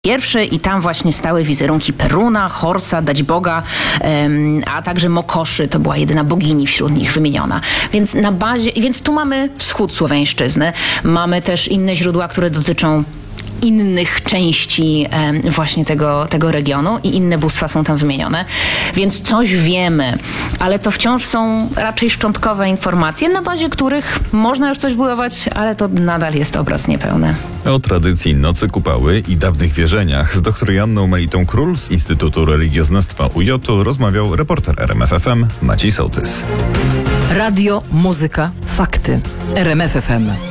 pierwszy i tam właśnie stały wizerunki Peruna, Horsa, Daćboga, a także Mokoszy, to była jedyna bogini wśród nich wymieniona. Więc tu mamy wschód słowiańszczyzny, mamy też inne źródła, które dotyczą innych części właśnie tego regionu i inne bóstwa są tam wymienione. Więc coś wiemy, ale to wciąż są raczej szczątkowe informacje, na bazie których można już coś budować, ale to nadal jest obraz niepełny. O tradycji Nocy Kupały i dawnych wierzeniach z dr Joanną Melitą Król z Instytutu Religioznawstwa UJ rozmawiał reporter RMFFM Maciej Sołtys. Radio, muzyka, fakty. RMFFM.